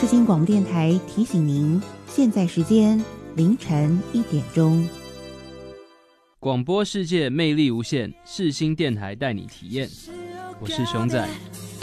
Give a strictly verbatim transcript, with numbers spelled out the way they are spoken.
世新广播电台提醒您，现在时间凌晨一点钟。 广播世界魅力无限，世新电台带你体验。我是熊仔。